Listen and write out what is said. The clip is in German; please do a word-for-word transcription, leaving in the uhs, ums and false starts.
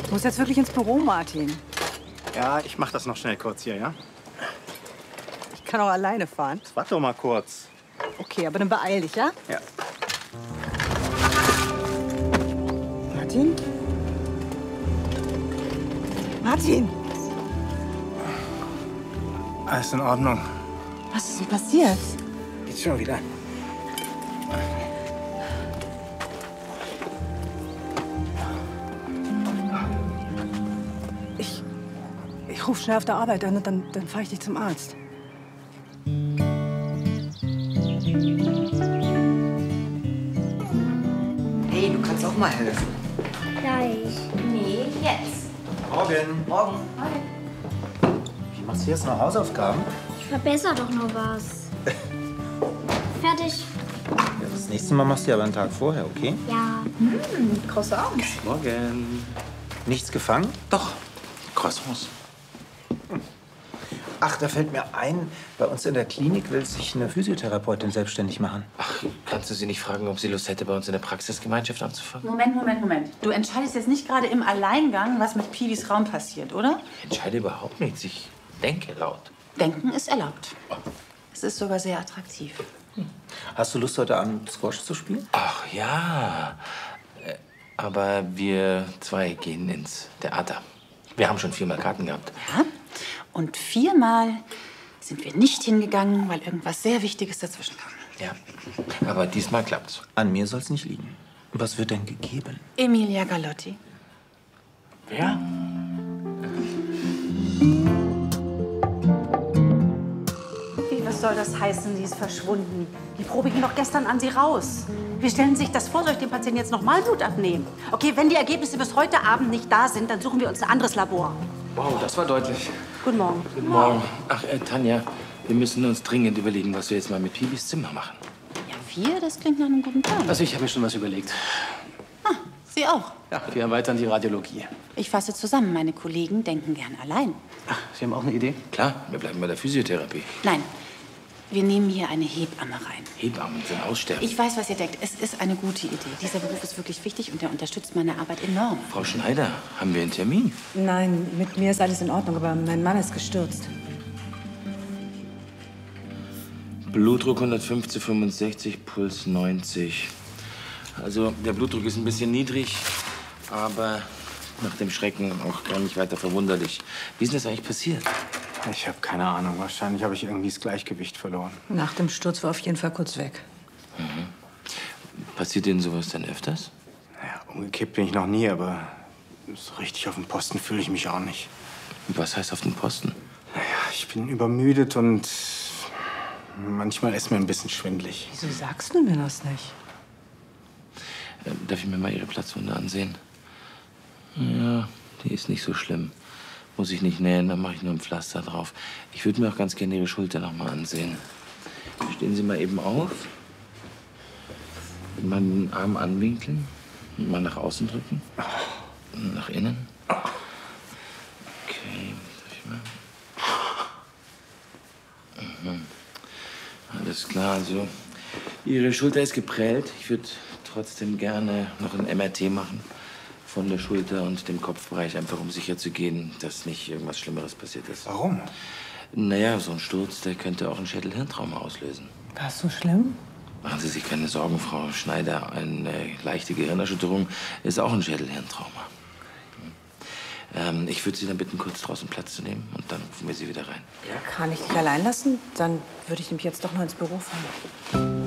Ich muss jetzt wirklich ins Büro, Martin. Ja, ich mach das noch schnell kurz hier, ja? Ich kann auch alleine fahren. Warte doch mal kurz. Okay, aber dann beeil dich, ja? Ja. Martin? Martin! Alles in Ordnung. Was ist denn passiert? Geht's schon wieder? Ich, ich rufe schnell auf der Arbeit an und dann, dann fahre ich dich zum Arzt. Hey, du kannst auch mal helfen. Gleich. Nee, jetzt. Morgen. Morgen. Wie machst du jetzt noch Hausaufgaben? Ich verbessere doch nur was. Fertig. Ja, das nächste Mal machst du aber einen Tag vorher, okay? Ja. Croissants. Morgen. Nichts gefangen? Doch, Croissants. Ach, da fällt mir ein, bei uns in der Klinik will sich eine Physiotherapeutin selbstständig machen. Ach, kannst du sie nicht fragen, ob sie Lust hätte, bei uns in der Praxisgemeinschaft anzufangen? Moment, Moment, Moment. Du entscheidest jetzt nicht gerade im Alleingang, was mit Piwis Raum passiert, oder? Ich entscheide überhaupt nichts. Ich denke laut. Denken ist erlaubt. Es ist sogar sehr attraktiv. Hast du Lust, heute Abend Squash zu spielen? Ach ja. Äh, Aber wir zwei gehen ins Theater. Wir haben schon viermal Karten gehabt. Ja? Und viermal sind wir nicht hingegangen, weil irgendwas sehr Wichtiges dazwischen kam. Ja. Aber diesmal klappt's. An mir soll's nicht liegen. Was wird denn gegeben? Emilia Galotti. Wer? Wie, was soll das heißen, sie ist verschwunden? Die Probe ging doch gestern an sie raus. Wie stellen Sie sich das vor? Soll ich dem Patienten jetzt nochmal Blut abnehmen? Okay, wenn die Ergebnisse bis heute Abend nicht da sind, dann suchen wir uns ein anderes Labor. Wow, das war deutlich. Guten Morgen. Guten Morgen. Ach, äh, Tanja, wir müssen uns dringend überlegen, was wir jetzt mal mit Piwis Zimmer machen. Ja, wir? Das klingt nach einem guten Plan. Also ich habe mir schon was überlegt. Ah, Sie auch. Ja, wir erweitern die Radiologie. Ich fasse zusammen. Meine Kollegen denken gern allein. Ach, Sie haben auch eine Idee? Klar, wir bleiben bei der Physiotherapie. Nein, wir nehmen hier eine Hebamme rein. Hebammen sind aussterben. Ich weiß, was ihr denkt. Es ist eine gute Idee. Dieser Beruf ist wirklich wichtig und der unterstützt meine Arbeit enorm. Frau Schneider, haben wir einen Termin? Nein, mit mir ist alles in Ordnung, aber mein Mann ist gestürzt. Blutdruck hundertfünf zu fünfundsechzig, Puls neunzig. Also der Blutdruck ist ein bisschen niedrig, aber nach dem Schrecken auch gar nicht weiter verwunderlich. Wie ist denn das eigentlich passiert? Ich habe keine Ahnung. Wahrscheinlich habe ich irgendwie das Gleichgewicht verloren. Nach dem Sturz war auf jeden Fall kurz weg. Mhm. Passiert Ihnen sowas denn öfters? Naja, umgekippt bin ich noch nie, aber so richtig auf dem Posten fühle ich mich auch nicht. Was heißt auf dem Posten? Naja, ich bin übermüdet und manchmal ist mir ein bisschen schwindelig. Wieso sagst du mir das nicht? Äh, darf ich mir mal Ihre Platzwunde ansehen? Ja, die ist nicht so schlimm. Muss ich nicht nähen, dann mache ich nur ein Pflaster drauf. Ich würde mir auch ganz gerne Ihre Schulter noch mal ansehen. Stehen Sie mal eben auf. Mal den Arm anwinkeln. Und mal nach außen drücken. Und nach innen. Okay, darf ich mal. Mhm. Alles klar, also Ihre Schulter ist geprellt. Ich würde trotzdem gerne noch ein M R T machen. Von der Schulter und dem Kopfbereich, einfach um sicher zu gehen, dass nicht irgendwas Schlimmeres passiert ist. Warum? Naja, so ein Sturz, der könnte auch ein Schädel-Hirntrauma auslösen. War es so schlimm? Machen Sie sich keine Sorgen, Frau Schneider. Eine leichte Gehirnerschütterung ist auch ein Schädel-Hirntrauma. Ähm, ich würde Sie dann bitten, kurz draußen Platz zu nehmen und dann rufen wir Sie wieder rein. Ja, kann ich dich allein lassen? Dann würde ich nämlich jetzt doch noch ins Büro fahren.